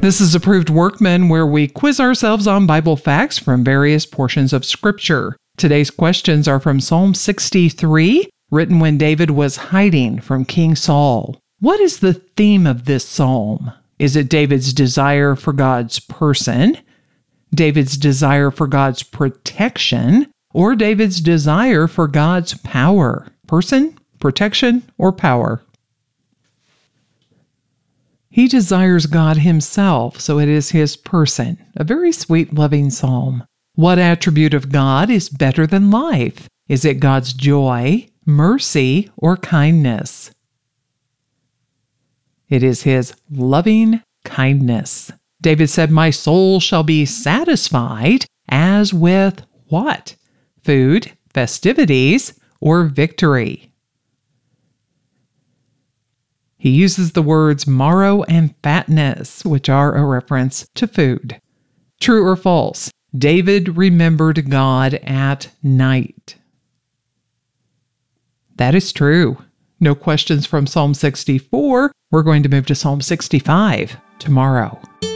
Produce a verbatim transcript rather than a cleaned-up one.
This is Approved Workman, where we quiz ourselves on Bible facts from various portions of Scripture. Today's questions are from Psalm sixty-three, written when David was hiding from King Saul. What is the theme of this psalm? Is it David's desire for God's person, David's desire for God's protection, or David's desire for God's power? Person, protection, or power? He desires God himself, so it is his person. A very sweet, loving psalm. What attribute of God is better than life? Is it God's joy, mercy, or kindness? It is his loving kindness. David said, "My soul shall be satisfied as with" what? Food, festivities, or victory. He uses the words marrow and fatness, which are a reference to food. True or false? David remembered God at night. That is true. No questions from Psalm sixty-four. We're going to move to Psalm sixty-five tomorrow.